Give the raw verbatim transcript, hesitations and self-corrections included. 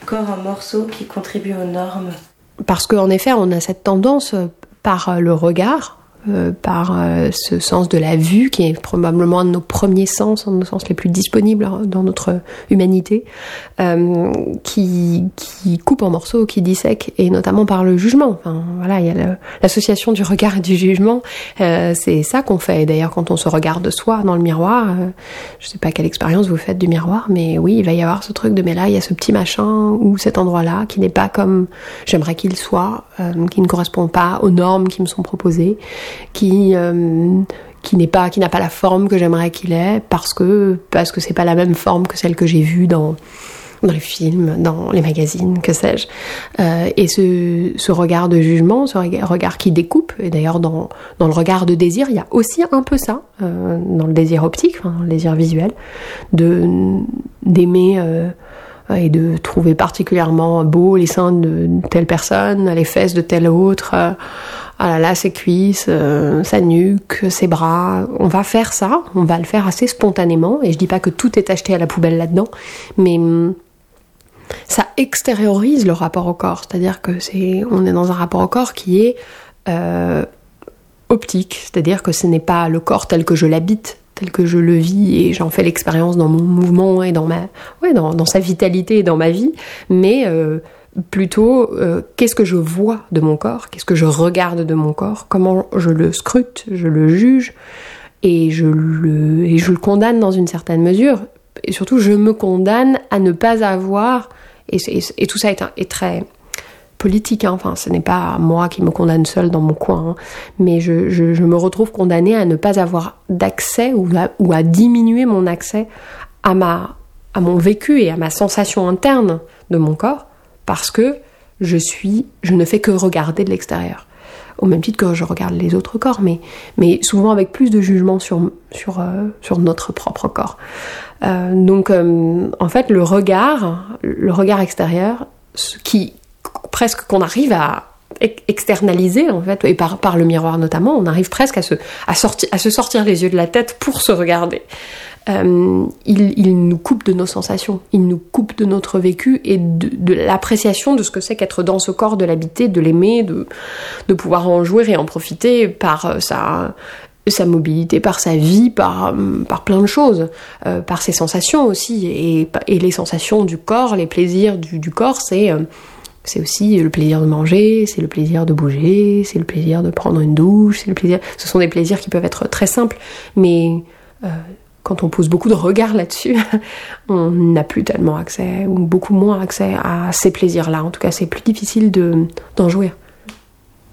corps en morceaux qui contribue aux normes. Parce qu'en effet, on a cette tendance par le regard, Euh, par euh, ce sens de la vue qui est probablement un de nos premiers sens, un de nos sens les plus disponibles dans notre humanité, euh, qui, qui coupe en morceaux, qui dissèque, et notamment par le jugement. Enfin, voilà, il y a le, l'association du regard et du jugement, euh, c'est ça qu'on fait. Et d'ailleurs, quand on se regarde soi dans le miroir, euh, je sais pas quelle expérience vous faites du miroir, mais oui, il va y avoir ce truc de mais là, il y a ce petit machin ou cet endroit-là qui n'est pas comme j'aimerais qu'il soit, euh, qui ne correspond pas aux normes qui me sont proposées, qui euh, qui n'est pas qui n'a pas la forme que j'aimerais qu'il ait parce que parce que c'est pas la même forme que celle que j'ai vue dans dans les films, dans les magazines, que sais-je. Euh, et ce ce regard de jugement, ce regard qui découpe, et d'ailleurs dans dans le regard de désir, il y a aussi un peu ça, euh, dans le désir optique, enfin, dans le désir visuel, de d'aimer euh, et de trouver particulièrement beau les seins de telle personne, les fesses de telle autre, euh, ah là là, ses cuisses, euh, sa nuque, ses bras. On va faire ça, on va le faire assez spontanément, et je dis pas que tout est acheté à la poubelle là-dedans, mais hum, ça extériorise le rapport au corps, c'est-à-dire que c'est, on est dans un rapport au corps qui est euh, optique, c'est-à-dire que ce n'est pas le corps tel que je l'habite, tel que je le vis et j'en fais l'expérience dans mon mouvement et dans ma, ouais, dans, dans sa vitalité et dans ma vie, mais euh, plutôt euh, qu'est-ce que je vois de mon corps, qu'est-ce que je regarde de mon corps, comment je le scrute, je le juge et je le, et je le condamne dans une certaine mesure, et surtout je me condamne à ne pas avoir, et, et, et tout ça est, un, est très politique, hein. Enfin, ce n'est pas moi qui me condamne seule dans mon coin, hein. Mais je, je, je me retrouve condamnée à ne pas avoir d'accès ou à, ou à diminuer mon accès à, ma, à mon vécu et à ma sensation interne de mon corps, parce que je suis, je ne fais que regarder de l'extérieur, au même titre que je regarde les autres corps, mais, mais souvent avec plus de jugement sur, sur, euh, sur notre propre corps. Euh, donc, euh, en fait, le regard, le regard extérieur, ce qui presque qu'on arrive à externaliser, en fait, et par, par le miroir notamment, on arrive presque à se, à, sorti, à se sortir les yeux de la tête pour se regarder. Euh, il, il nous coupe de nos sensations, il nous coupe de notre vécu et de, de l'appréciation de ce que c'est qu'être dans ce corps, de l'habiter, de l'aimer, de, de pouvoir en jouir et en profiter par sa, sa mobilité, par sa vie, par, par plein de choses, euh, par ses sensations aussi, et, et les sensations du corps, les plaisirs du, du corps, c'est... Euh, C'est aussi le plaisir de manger, c'est le plaisir de bouger, c'est le plaisir de prendre une douche, c'est le plaisir... Ce sont des plaisirs qui peuvent être très simples, mais euh, quand on pose beaucoup de regard là-dessus, on n'a plus tellement accès, ou beaucoup moins accès à ces plaisirs-là. En tout cas, c'est plus difficile de, d'en jouir.